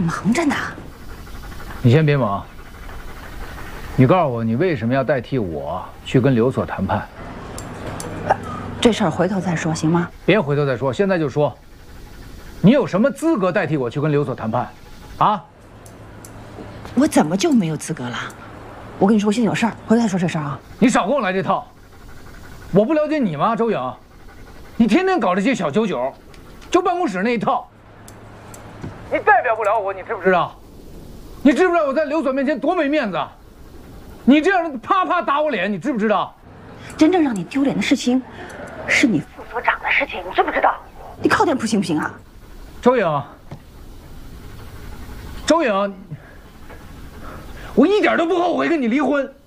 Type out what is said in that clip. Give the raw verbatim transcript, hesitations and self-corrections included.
忙着呢。 你先别忙，你告诉我，你为什么要代替我去跟刘所谈判？ 这事儿回头再说，行吗？ 别回头再说，现在就说。你有什么资格代替我去跟刘所谈判？啊？ 我怎么就没有资格了？我跟你说，我现在有事儿，回头再说这事儿啊。 你少跟我来这套！我不了解你吗，周颖？你天天搞这些小九九，就办公室那一套。你代表不了我，你知不知道？你知不知道我在刘所面前多没面子？你这样啪啪打我脸，你知不知道？ 真正让你丢脸的事情，是你副所长的事情，你知不知道？你靠点谱行不行啊？ 周颖，周颖，我一点都不后悔跟你离婚。